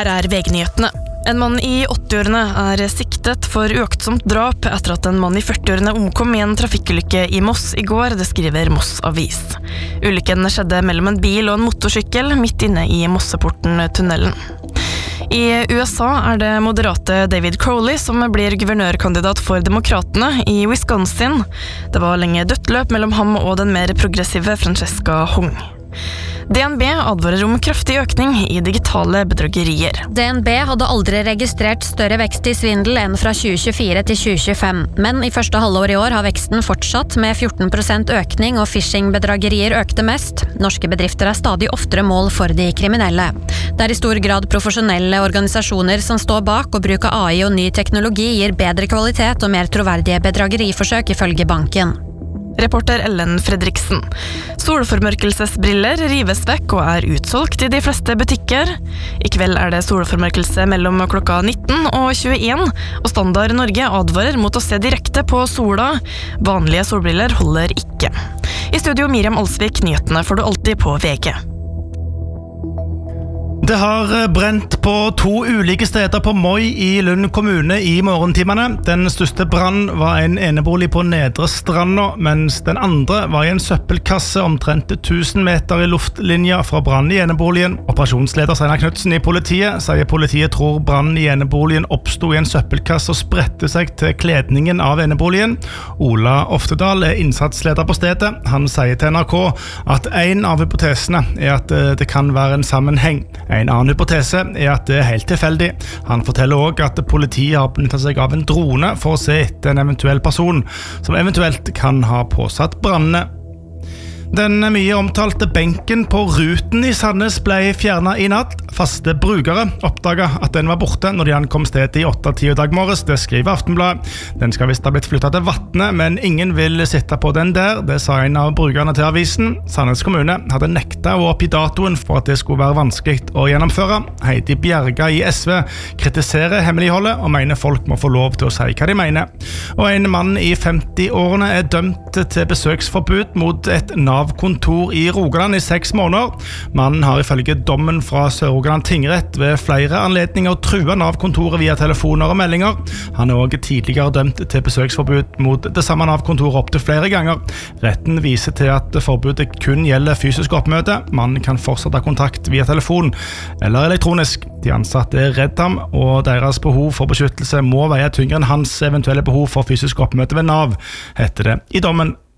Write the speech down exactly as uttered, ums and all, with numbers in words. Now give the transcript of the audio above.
Her er V G-nyhetene. En mann i åtti-årene er siktet for uaktsomt drap etter at en mann i førti-årene omkom i en trafikkulykke i Moss i går, det skriver Moss Avis. Ulykken skjedde mellom en bil og en motorsykkel midt inne i Mosseporten-tunnelen. I U S A er det moderate David Crowley som blir guvernørkandidat for demokratene i Wisconsin. Det var lenge dødt løp mellom ham og den mer progressive Francesca Hong. D N B advarer om kraftig økning i digitale bedragerier. D N B hadde aldri registrert større vekst i svindel enn fra tjue tjuefire til tjue tjuefem, men i første halvår i år har veksten fortsatt med fjorten prosent økning, og phishing-bedragerier økte mest. Norske bedrifter er stadig oftere mål for de kriminelle. Det er i stor grad profesjonelle organisasjoner som står bak, og bruk av A I og ny teknologi gir bedre kvalitet og mer troverdige bedrageriforsøk ifølge banken. Reporter Ellen Fredriksen. Solformørkelsesbriller rives vekk og er utsolgt i de fleste butikker. I kveld er det solformørkelse mellom klokka nitten og tjueen, og Standard Norge advarer mot å se direkte på sola. Vanlige solbriller holder ikke. I studio Miriam Alsvik, nyhetene får du alltid på V G. Det har brent på to ulike steder på Moi i Lund kommune i morgentimene. Den største brann var en enebolig på Nedre Stranda, mens den andre var i en søppelkasse omtrent tusen meter i luftlinja fra brann i eneboligen. Operasjonsleder Steinar Knudsen i politiet sier politiet tror brann i eneboligen oppstod i en søppelkasse og spredte seg til kledningen av eneboligen. Ola Oftedal er innsatsleder på stedet. Han sier til N R K at en av hypotesene er at det kan være en sammenheng. En annen hypotese er at det er helt tilfeldig. Han forteller også at politiet har benyttet seg av en drone for å se etter en eventuell person som eventuelt kan ha påsatt brannene. Den mye omtalte benken på Ruten i Sandnes ble fjernet i natt. Faste brukere oppdaget at den var borte når de ankom stedet i åtte ti i dag morges, det skriver Aftenbladet. Den skal visst ha blitt flyttet til Vatne, men ingen vil sitte på den der, det sa en av brukerne til avisen. Sandnes kommune hadde nektet å oppgi datoen for at det skulle være vanskelig å gjennomføre. Heidi Bjerga i S V kritiserer hemmeligholdet og mener folk må få lov til å si hva de mener. Og en mann i femti-årene er dømt til besøksforbud mot et Nav-kontor i Rogaland i seks måneder. Mannen har ifølge dommen fra Sør-Rogaland tingrett ved flere anledninger trua Nav-kontoret via telefoner og meldinger. Han er også tidligere dømt til besøksforbud mot det samme Nav-kontoret opp til flere ganger. Retten viser til at forbudet kun gjelder fysisk oppmøte. Mannen kan fortsatt ha kontakt via telefon eller elektronisk. De ansatte er redd ham, og deres behov for beskyttelse må veie tyngre enn hans eventuelle behov for fysisk oppmøte ved Nav, heter det i dommen.